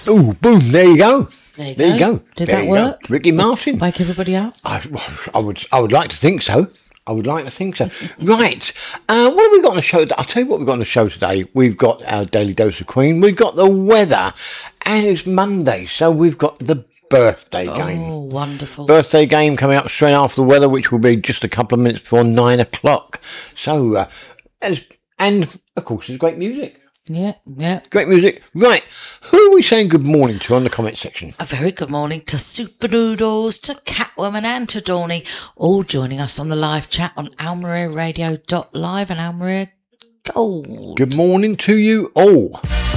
Oh, boom! There you go. There you go. Did that work? Go. Ricky Martin. Wake everybody up? I would like to think so. Right. What have we got on the show? I'll tell you what we've got on the show today. We've got our Daily Dose of Queen. We've got the weather. And it's Monday, so we've got the birthday game. Oh, wonderful. Birthday game coming up straight after the weather, which will be just a couple of minutes before 9 o'clock. So, and of course, there's great music. Yeah. Great music. Right. Who are we saying good morning to on the comment section? A very good morning to Super Noodles, to Catwoman and to Dawny, all joining us on the live chat on almariaradio.live and Almaria Gold. Good morning to you all.